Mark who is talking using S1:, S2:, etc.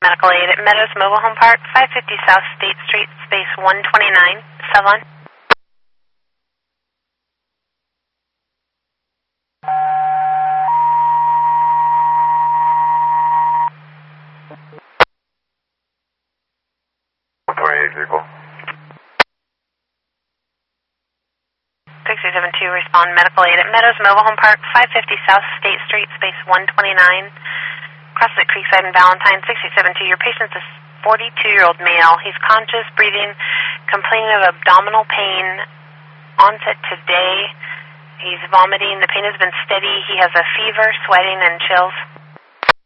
S1: Medical aid at Meadows Mobile Home Park, 550 South State Street, space 129, Savon.
S2: Vehicle.
S1: 6272, respond medical aid at Meadows Mobile Home Park, 550 South State Street, space 129, CrossFit Creekside and Valentine. 6272, your patient is a 42-year-old male. He's conscious, breathing, complaining of abdominal pain, onset today. He's vomiting. The pain has been steady. He has a fever, sweating, and chills.